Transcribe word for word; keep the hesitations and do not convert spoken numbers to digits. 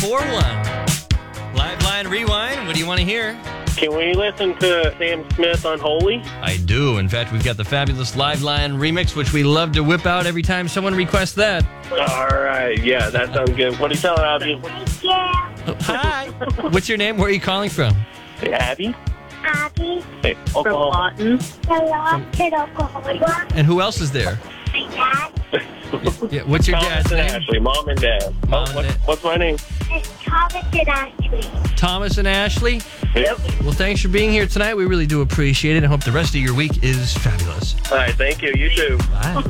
four one. Live Line Rewind, what do you want to hear? Can we listen to Sam Smith Unholy? I do. In fact, we've got the fabulous Live Line remix, which we love to whip out every time someone requests that. All right. Yeah, that sounds good. What are you telling Abby? Oh, hi. What's your name? Where are you calling from? Hey, Abby? Abby. Hey, From Oklahoma. Lawton. Hello, kid Oklahoma. And who else is there? My dad. Yeah, what's your Thomas dad's and name? Ashley, mom and dad. Mom oh, what, and dad. What's my name? It's Thomas and Ashley. Thomas and Ashley. Yep. Well, thanks for being here tonight. We really do appreciate it. I hope the rest of your week is fabulous. All right, thank you. You too. Bye.